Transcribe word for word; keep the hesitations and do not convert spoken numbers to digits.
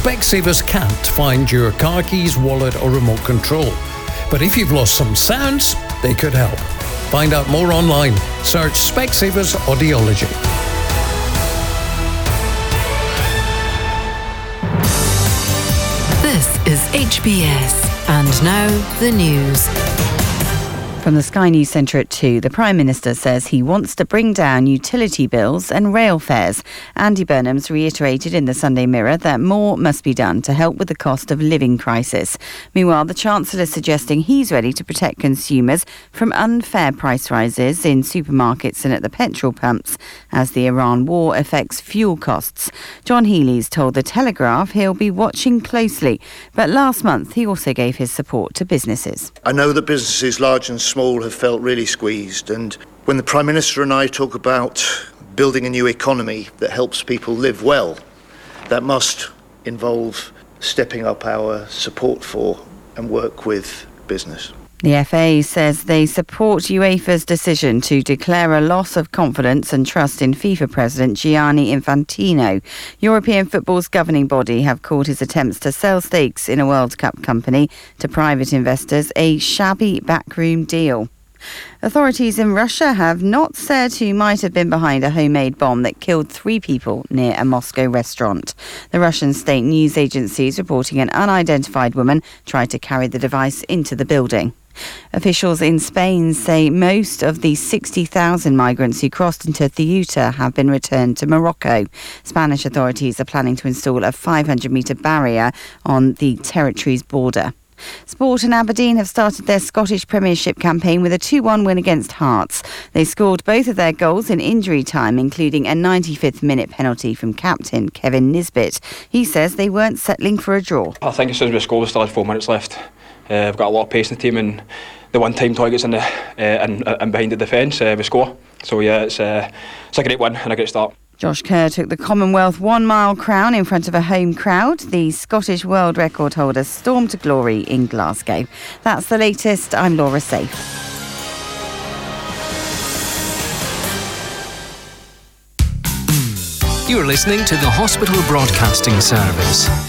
Specsavers can't find your car keys, wallet or remote control. But if you've lost some sounds, they could help. Find out more online. Search Specsavers Audiology. This is H B S, and now the news. From the Sky News Centre at two, the Prime Minister says he wants to bring down utility bills and rail fares. Andy Burnham's reiterated in the Sunday Mirror that more must be done to help with the cost of living crisis. Meanwhile, the Chancellor is suggesting he's ready to protect consumers from unfair price rises in supermarkets and at the petrol pumps as the Iran war affects fuel costs. John Healey's told The Telegraph he'll be watching closely, but last month he also gave his support to businesses. I know that businesses large and small have felt really squeezed, and when the Prime Minister and I talk about building a new economy that helps people live well, that must involve stepping up our support for and work with business. The F A says they support UEFA's decision to declare a loss of confidence and trust in FIFA President Gianni Infantino. European football's governing body have called his attempts to sell stakes in a World Cup company to private investors a shabby backroom deal. Authorities in Russia have not said who might have been behind a homemade bomb that killed three people near a Moscow restaurant. The Russian state news agency is reporting an unidentified woman tried to carry the device into the building. Officials in Spain say most of the sixty thousand migrants who crossed into Ceuta have been returned to Morocco. Spanish authorities are planning to install a five hundred metre barrier on the territory's border. Sport and Aberdeen have started their Scottish Premiership campaign with a two one win against Hearts. They scored both of their goals in injury time, including a ninety-fifth minute penalty from captain Kevin Nisbet. He says they weren't settling for a draw. I think as soon as we scored, we still had four minutes left. Uh, we've got a lot of pace in the team, and the one time Toy gets in the uh, and, uh, and behind the defence, uh, we score. So yeah, it's, uh, it's a great win and a great start. Josh Kerr took the Commonwealth one-mile crown in front of a home crowd. The Scottish world record holder stormed to glory in Glasgow. That's the latest. I'm Laura Safe. You're listening to the Hospital Broadcasting Service.